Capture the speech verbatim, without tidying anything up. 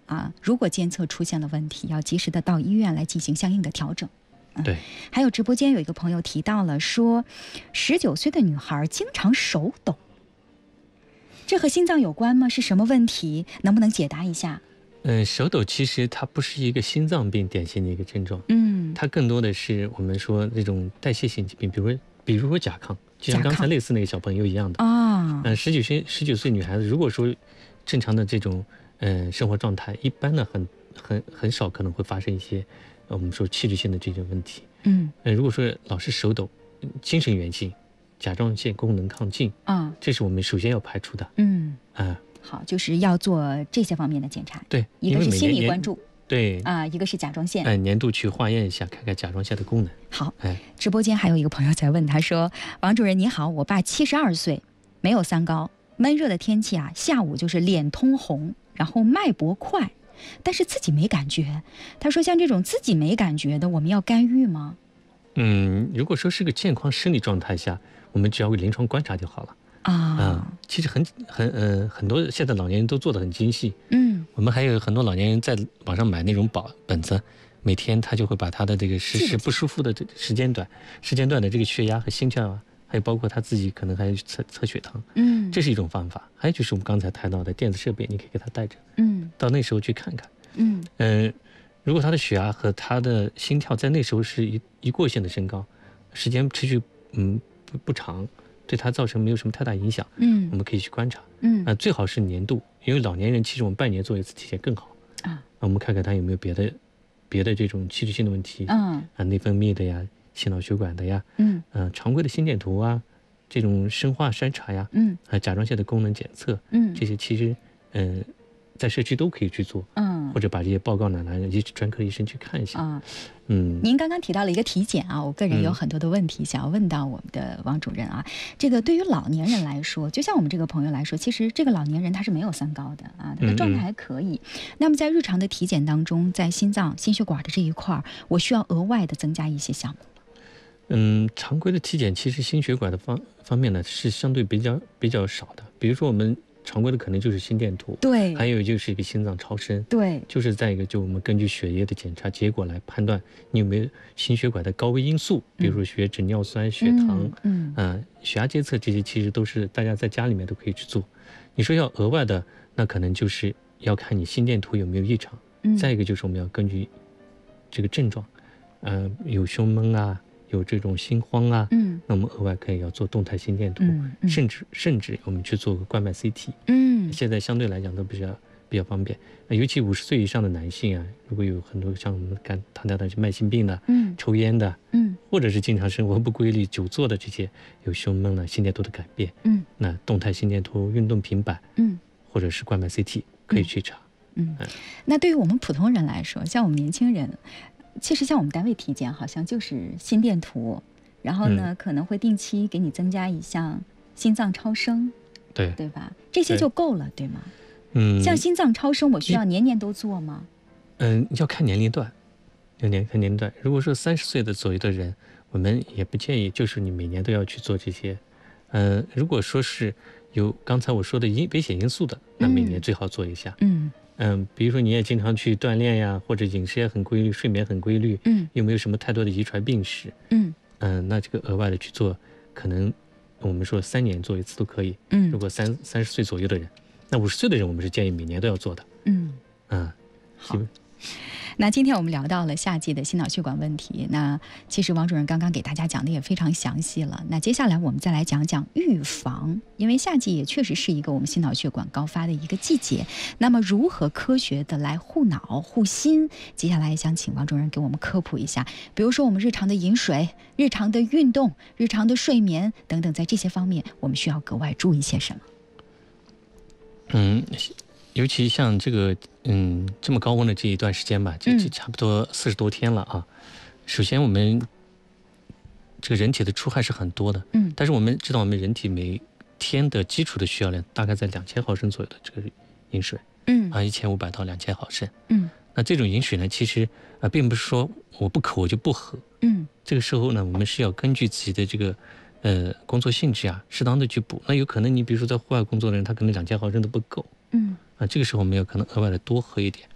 啊，如果监测出现了问题，要及时的到医院来进行相应的调整。嗯、 对。 还有直播间有一个朋友提到了说，十九岁的女孩经常手抖，这和心脏有关吗？是什么问题？能不能解答一下？ 嗯，手抖其实它不是一个心脏病典型的一个症状， 嗯， 它更多的是我们说那种代谢性疾病，比如说比如说甲亢，就像刚才类似那个小朋友一样的啊。 嗯，十九岁十九岁女孩子，如果说正常的这种嗯、呃、生活状态，一般呢很很很少可能会发生一些我们说器质性的这种问题。 嗯， 呃，如果说老是手抖，精神源性、甲状腺功能亢进啊， 这是我们首先要排除的。 嗯啊。 好，就是要做这些方面的检查。 对， 一个是心理关注， 对啊，一个是甲状腺。 哎，年度去化验一下，看看甲状腺的功能。 好， 哎， 直播间还有一个朋友在问，他说：“王主任你好，我爸七十二岁，没有三高，闷热的天气啊，下午就是脸通红，然后脉搏快，但是自己没感觉。他说，像这种自己没感觉的，我们要干预吗？” 嗯，如果说是个健康生理状态下，我们只要临床观察就好了。 啊、 嗯，其实很很呃很多现在老年人都做得很精细。 嗯， 我们还有很多老年人在网上买那种保本子，每天他就会把他的这个时时不舒服的这时间段时间段的这个血压和心跳啊，还有包括他自己可能还要去测测血糖。 嗯， 这是一种方法。还有就是我们刚才谈到的电子设备，你可以给他带着， 嗯， 到那时候去看看。 嗯嗯、呃，如果他的血压和他的心跳在那时候是一一过性的升高，时间持续嗯不不长，对他造成没有什么太大影响， 嗯， 我们可以去观察。 嗯， 啊、呃，最好是年度，因为老年人其实我们半年做一次体检更好啊。 我们看看他有没有别的别的这种器质性的问题， 嗯啊，内分泌的呀，心脑血管的呀， 嗯， 呃，常规的心电图啊，这种生化筛查呀， 嗯， 啊，甲状腺的功能检测， 嗯， 这些其实，嗯、呃，在社区都可以去做， 嗯， 或者把这些报告呢拿医专科医生去看一下。 啊， 嗯， 您刚刚提到了一个体检啊，我个人有很多的问题想要问到我们的王主任啊。嗯、这个对于老年人来说，就像我们这个朋友来说，其实这个老年人他是没有三高的啊，他的状态还可以。嗯嗯，那么在日常的体检当中，在心脏、心血管的这一块，我需要额外的增加一些项目。 嗯，常规的体检其实心血管的方方面呢是相对比较比较少的，比如说我们常规的可能就是心电图， 对， 还有就是一个心脏超声， 对， 就是再一个就我们根据血液的检查结果来判断你有没有心血管的高危因素，比如说血脂、尿酸、血糖， 嗯， 啊、呃，血压监测这些其实都是大家在家里面都可以去做。你说要额外的，那可能就是要看你心电图有没有异常， 嗯， 再一个就是我们要根据这个症状，呃，有胸闷啊，有这种心慌啊， 嗯， 那我们额外可以要做动态心电图， 嗯嗯、 甚至甚至我们去做个冠脉 C T， 嗯， 现在相对来讲都比较比较方便。那尤其五十岁以上的男性啊，如果有很多像我们刚谈到的慢性病的， 嗯， 抽烟的， 嗯， 或者是经常生活不规律、久坐的这些有胸闷了、心电图的改变， 嗯， 那动态心电图、运动平板， 嗯， 或者是冠脉 C T 可以去查。 嗯，嗯，那对于我们普通人来说，像我们年轻人，其实像我们单位体检，好像就是心电图。然后呢、嗯，可能会定期给你增加一项心脏超声， 对对吧？这些就够了， 对， 对吗？ 嗯， 像心脏超声，我需要年年都做吗？ 嗯，要看年龄段，要年看年龄段。如果说三十岁的左右的人，我们也不建议，就是你每年都要去做这些。嗯，如果说是有刚才我说的因危险因素的，那每年最好做一下。 嗯嗯，比如说你也经常去锻炼呀，或者饮食也很规律，睡眠很规律， 嗯， 又没有什么太多的遗传病史， 嗯。 嗯，那这个额外的去做，可能我们说三年做一次都可以。 嗯， 如果三三十岁左右的人，那五十岁的人，我们是建议每年都要做的。 嗯， 啊， 好。那今天我们聊到了夏季的心脑血管问题，那其实王主任刚刚给大家讲的也非常详细了。那接下来我们再来讲讲预防，因为夏季也确实是一个我们心脑血管高发的一个季节。那么如何科学的来护脑护心？接下来想请王主任给我们科普一下，比如说我们日常的饮水、日常的运动、日常的睡眠等等，在这些方面我们需要格外注意些什么？ 嗯。尤其像这个，嗯，这么高温的这一段时间吧，就就差不多四十多天了啊。嗯、首先，我们这个人体的出汗是很多的， 嗯，但是我们知道，我们人体每天的基础的需要量大概在两千毫升左右的这个饮水， 嗯啊，一千五百到两千毫升， 嗯。 那这种饮水呢，其实啊、呃，并不是说我不渴我就不喝， 嗯， 这个时候呢，我们是要根据自己的这个呃工作性质啊，适当的去补。那有可能你比如说在户外工作的人，他可能两千毫升都不够， 嗯。 啊，这个时候我们要可能额外的多喝一点。